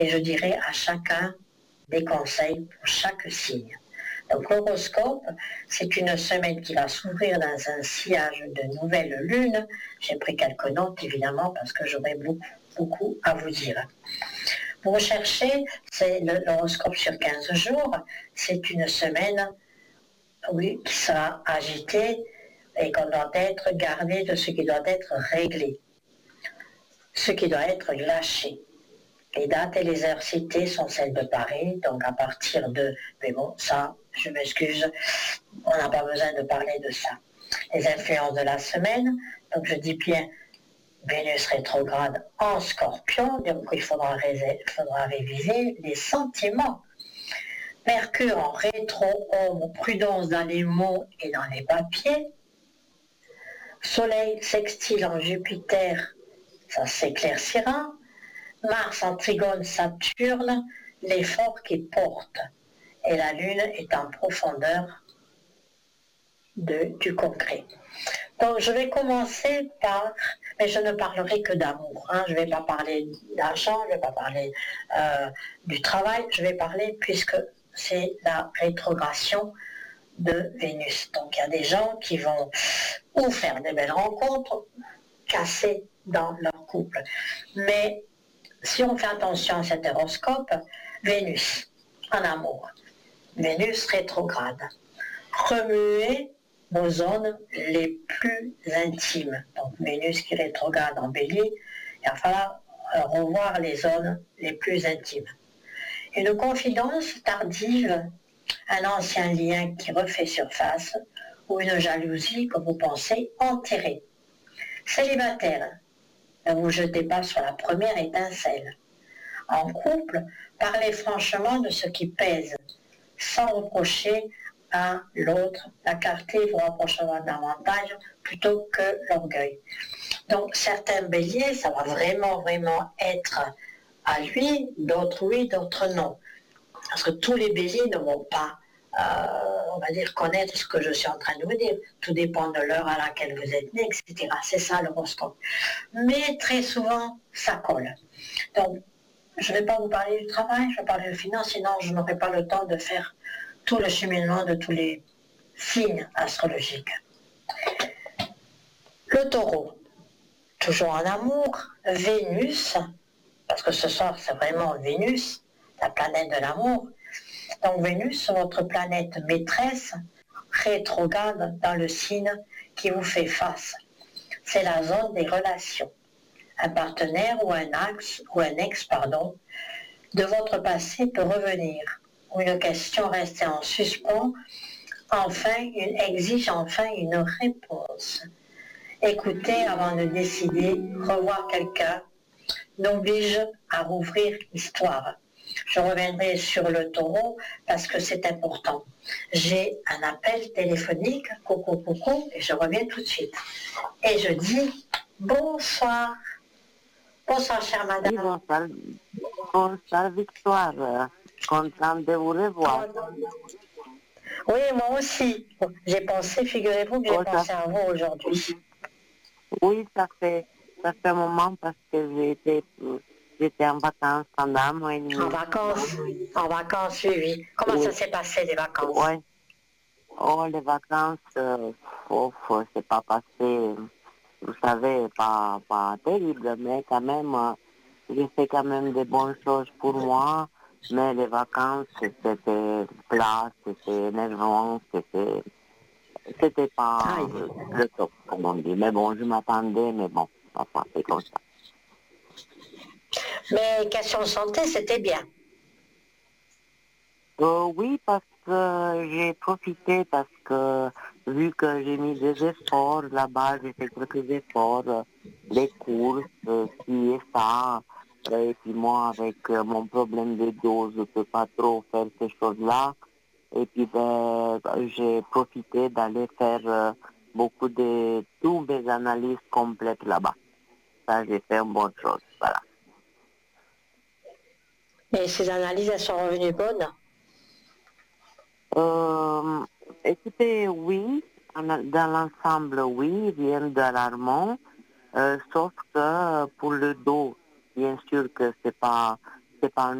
et je dirai à chacun des conseils pour chaque signe. Donc l'horoscope, c'est une semaine qui va s'ouvrir dans un sillage de nouvelles lunes. J'ai pris quelques notes évidemment parce que j'aurai beaucoup à vous dire. Vous recherchez, c'est l'horoscope sur 15 jours, c'est une semaine, oui, qui sera agitée et qu'on doit être gardé de ce qui doit être réglé, ce qui doit être lâché. Les dates et les heures citées sont celles de Paris, donc à partir de... Mais bon, ça, je m'excuse, on n'a pas besoin de parler de ça. Les influences de la semaine, donc je dis bien Vénus rétrograde en Scorpion, donc il faudra réviser les sentiments. Mercure en rétro, prudence dans les mots et dans les papiers. Soleil sextile en Jupiter, ça s'éclaircira. Mars en trigone Saturne, l'effort qui porte. Et la Lune est en profondeur du concret. Donc je vais commencer par, mais je ne parlerai que d'amour. Je ne vais pas parler d'argent, je ne vais pas parler du travail, je vais parler puisque c'est la rétrogradation de Vénus. Donc il y a des gens qui vont ou faire des belles rencontres, casser dans leur couple. Mais si on fait attention à cet horoscope, Vénus en amour, Vénus rétrograde, remuer nos zones les plus intimes. Donc Vénus qui rétrograde en Bélier, il va falloir revoir les zones les plus intimes. Une confidence tardive, un ancien lien qui refait surface, ou une jalousie que vous pensez enterrée. Célibataire, ne vous jetez pas sur la première étincelle. En couple, parlez franchement de ce qui pèse, sans reprocher à l'autre. La clarté vous rapprochera davantage plutôt que l'orgueil. Donc certains béliers, ça va vraiment être à lui, d'autres oui, d'autres non. Parce que tous les béliers ne vont pas, on va dire, connaître ce que je suis en train de vous dire. Tout dépend de l'heure à laquelle vous êtes né, etc. C'est ça l'horoscope. Mais très souvent, ça colle. Donc, je ne vais pas vous parler du travail, je vais parler de finance, sinon je n'aurai pas le temps de faire tout le cheminement de tous les signes astrologiques. Le taureau, toujours en amour, Vénus, parce que ce soir c'est vraiment Vénus, la planète de l'amour. Donc Vénus, votre planète maîtresse, rétrograde dans le signe qui vous fait face. C'est la zone des relations. Un partenaire ou un ex, de votre passé peut revenir, ou une question restée en suspens, exige enfin une réponse. Écouter avant de décider, revoir quelqu'un, n'oblige à rouvrir l'histoire. Je reviendrai sur le taureau parce que c'est important. J'ai un appel téléphonique, coucou, et je reviens tout de suite. Et je dis bonsoir. Bonsoir, chère madame. Oui, bonsoir Victoire. Contente de vous revoir. Oui, moi aussi. J'ai pensé, figurez-vous que j'ai pensé à vous aujourd'hui. Oui, ça fait un moment parce que j'étais en vacances pendant un mois et demi. En vacances, oui. Comment ça s'est passé, les vacances? Oui. Oh, les vacances, c'est pas passé, vous savez, pas terrible, mais quand même, j'ai fait quand même de bonnes choses pour moi, mais les vacances, c'était plat, c'était énervant, c'était pas le top, comme on dit. Mais bon, je m'attendais, mais bon, enfin, c'est comme ça. Mais question santé, c'était bien. Oui, parce que j'ai profité, parce que vu que j'ai mis des efforts là-bas, j'ai fait quelques efforts, des courses, ci et ça. Et puis moi, avec mon problème de dos, je ne peux pas trop faire ces choses-là. Et puis j'ai profité d'aller faire beaucoup de toutes mes analyses complètes là-bas. Ça, j'ai fait une bonne chose, voilà. Et ces analyses, elles sont revenues bonnes? Écoutez, oui, dans l'ensemble, oui, rien d'alarmant, sauf que pour le dos, bien sûr que c'est pas c'est pas